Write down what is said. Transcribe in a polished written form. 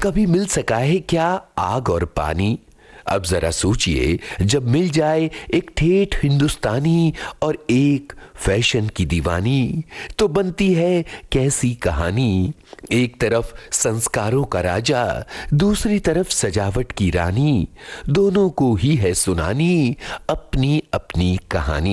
कभी मिल सका है क्या आग और पानी? अब जरा सोचिए, जब मिल जाए एक ठेठ हिंदुस्तानी और एक फैशन की दीवानी, तो बनती है कैसी कहानी। एक तरफ संस्कारों का राजा, दूसरी तरफ सजावट की रानी, दोनों को ही है सुनानी अपनी अपनी कहानी।